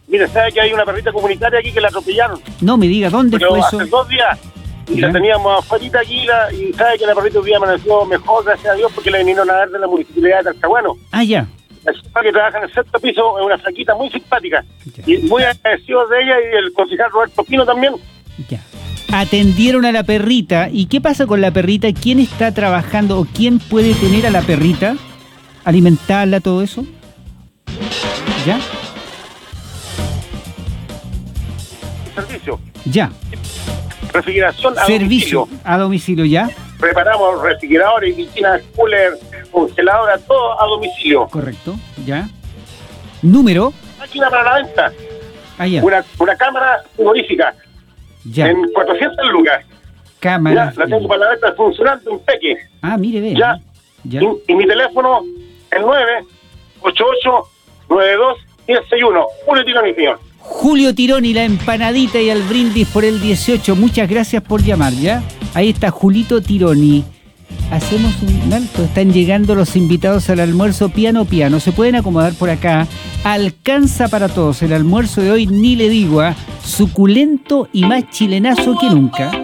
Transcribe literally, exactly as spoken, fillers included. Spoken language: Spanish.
Mire, sabe que hay una perrita comunitaria aquí que la atropellaron. No me diga, ¿dónde Pero fue eso? hace dos días. Y ¿Ya? la teníamos afuera aquí la, y sabe que la perrita hoy día amaneció mejor, gracias a Dios, porque la vinieron a ver de la municipalidad de Talcahuano. Ah, ya. La chica que trabaja en el sexto piso es una flaquita muy simpática. Ya. Y muy agradecido de ella y el concejal Roberto Pino también. Ya. Atendieron a la perrita. ¿Y qué pasa con la perrita? ¿Quién está trabajando o quién puede tener a la perrita? ¿Alimentarla, todo eso? ¿Ya? Servicio. Ya. Refrigeración a Servicio domicilio. a domicilio, ¿ya? Preparamos refrigeradores, piscinas, cooler, congeladoras, todo a domicilio. Correcto, ¿ya? Número. Máquina para la venta. Ah, ya. Una, una cámara frigorífica Ya. en cuatrocientas lucas. Cámara. Ya, la tengo para la venta funcionando, un peque. Ah, mire, ve. Ya. Ya. Y, y mi teléfono es nueve ocho ocho nueve dos uno cero seis uno. Julio Tironi, señor. Julio Tironi, la empanadita y el brindis por el dieciocho. Muchas gracias por llamar, ¿ya? Ahí está Julito Tironi. Hacemos un alto. Están llegando los invitados al almuerzo piano piano. Se pueden acomodar por acá. Alcanza para todos. El almuerzo de hoy, ni le digo, ¿ah? Suculento y más chilenazo que nunca.